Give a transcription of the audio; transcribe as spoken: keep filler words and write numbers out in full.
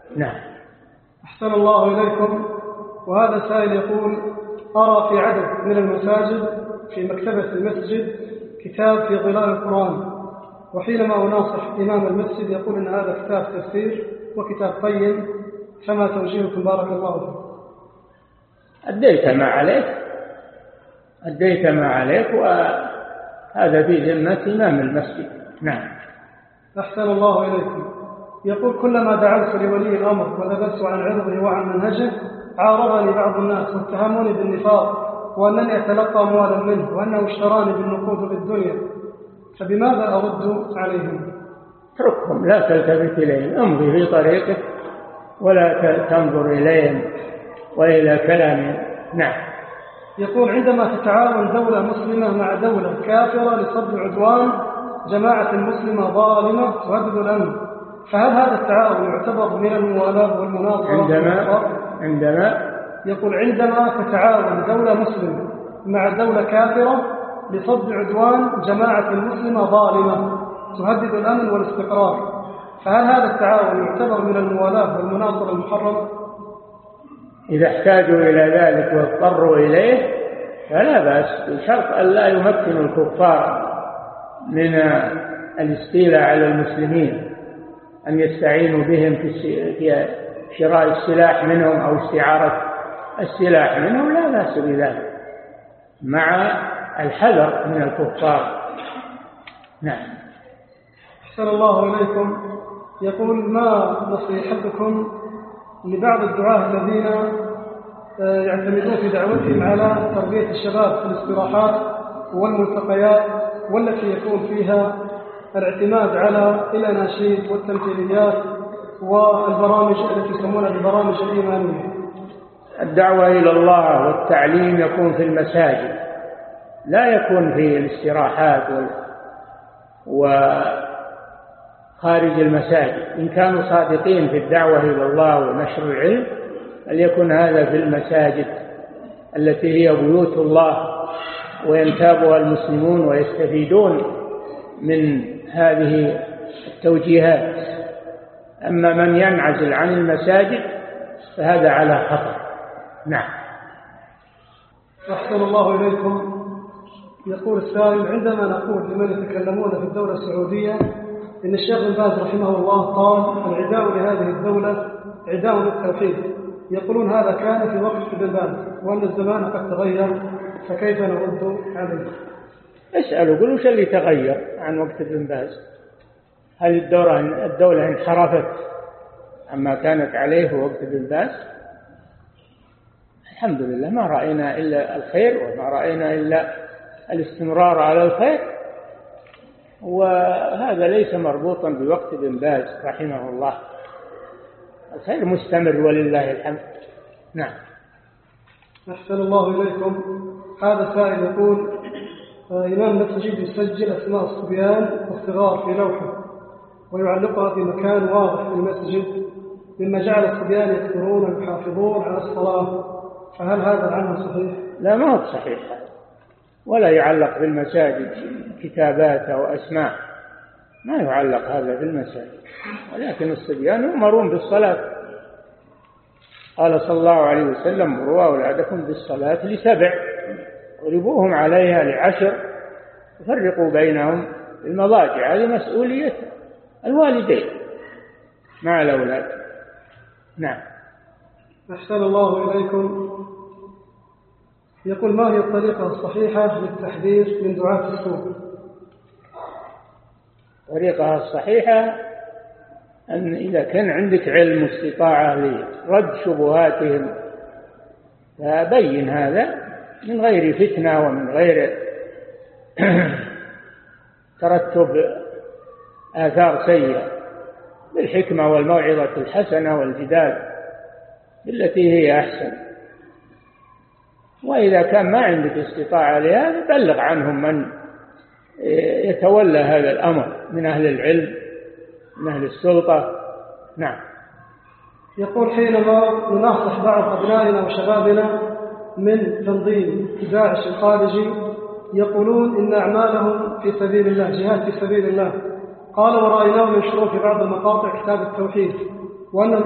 نعم. أحسن الله إليكم. وهذا سائل يقول: أرى في عدد من المساجد في مكتبة المسجد كتاب في ظلال القرآن، وحينما أناصح إمام المسجد يقول إن هذا كتاب تفسير وكتاب قيم، فما توجيهكم بارك الله فيكم؟ أديت ما عليك أديت ما عليك وهذا في ذمة إمام المسجد. نعم. أحسن الله إليكم. يقول: كلما دعوت لولي الأمر ولبست عن عرضه وعن منهجه عارضني بعض الناس واتهموني بالنفاق وأنني أتلقى أموالا منه وأنه اشتراني بالنقود بالدنيا، فبماذا أرد عليهم؟ اتركهم، لا تلتفت إليهم، امضي في طريقك ولا تنظر إليهم وإلى كلامهم. نعم. يقول: عندما تتعاون دولة مسلمة مع دولة كافرة لصد عدوان جماعة مسلمة ظالمة تهدد الأمن، فهل هذا التعاون يعتبر من الموالاة والمناصرة؟ عندما عندما يقول: عندما تتعاون دولة مسلمة مع دولة كافرة لصد عدوان جماعة مسلمة ظالمة تهدد الأمن والاستقرار، فهل هذا التعاون يعتبر من الموالاة والمناصرة المحرمة؟ إذا احتاجوا إلى ذلك واضطروا إليه فلا بأس، بشرط أن لا يمكنوا الكفار من الاستيلاء على المسلمين، أن يستعينوا بهم في شراء السلاح منهم أو استعارة السلاح منهم، لا بأس بذلك مع الحذر من الكفار. نعم. أحسن الله إليكم. يقول: ما نصيحتكم لبعض الدعاة الذين يعتمدون في دعوتهم على تربية الشباب في الاستراحات والملتقيات، والتي يكون فيها الاعتماد على الأناشيد والتمثيليات والبرامج التي يسمونها البرامج الإيمانية؟ الدعوة إلى الله والتعليم يكون في المساجد، لا يكون في الاستراحات وخارج المساجد. إن كانوا صادقين في الدعوة إلى الله ونشر العلم فليكن هذا في المساجد التي هي بيوت الله وينتابها المسلمون ويستفيدون من هذه التوجيهات. أما من ينعزل عن المساجد فهذا على خطر. نعم. أحسن الله إليكم. يقول السائل: عندما نقول لمن يتكلمون في الدولة السعودية إن الشيخ بن باز رحمه الله قال العداء لهذه الدولة عداء للتوحيد، يقولون هذا كان في وقت ابن باز وأن الزمان قد تغير، فكيف نرد عليه؟ اسألوا، قلوا وش اللي تغير عن وقت ابن باز؟ هل الدولة الدولة انحرفت عما كانت عليه في وقت ابن باز؟ الحمد لله ما رأينا إلا الخير وما رأينا إلا الاستمرار على الخير، وهذا ليس مربوطا بوقت ابن باز رحمه الله، الخير مستمر ولله الحمد. نعم. أحسن الله إليكم. هذا سائل يقول: إمام المسجد يسجل أسماء الصبيان والصغار في لوحة ويعلقها في مكان واضح في المسجد، مما جعل الصبيان يكثرون ويحافظون على الصلاة، فهل هذا العمل صحيح؟ لا، ما هو صحيح، ولا يعلق في المساجد كتابات أو أسماء، ما يعلق هذا في المساجد، ولكن الصبيان يؤمرون بالصلاة. قال صلى الله عليه وسلم: مروا أولادكم بالصلاة لسبع واضربوهم عليها لعشر وفرقوا بينهم المضاجع. هذه مسؤولية الوالدين مع الأولاد. نعم. أحسن الله إليكم. يقول: ما هي الطريقة الصحيحة للتحذير من دعاة السوء؟ الطريقة الصحيحة أن إذا كان عندك علم واستطاعة لرد شبهاتهم فبين هذا من غير فتنة ومن غير ترتب آثار سيئة، بالحكمة والموعظة الحسنة والجدال بالتي هي أحسن. وإذا كان ما عندك استطاعة لهذا بلغ عنهم من يتولى هذا الأمر من أهل العلم من أهل السلطة. نعم. يقول: حينما نناصح بعض أبنائنا وشبابنا من تنظيم داعش الخارجي يقولون إن أعمالهم في سبيل الله، جهاد في سبيل الله، قال ورأيناهم ينشرون في بعض المقاطع كتاب التوحيد وأن